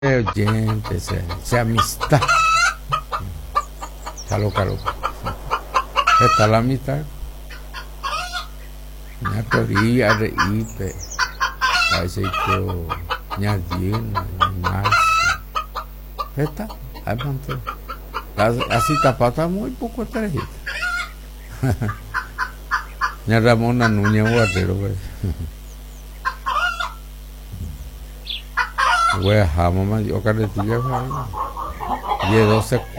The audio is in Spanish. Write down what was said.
oyentes, se amistad. Calo. Esta la amistad. Nhà tori ada ipe. Así que ñadina, más. Esta, adelante. Así tapata muy poco trajita. Ña Ramona Nuña Guardero, pues. Wea hama man yo carretilla, 12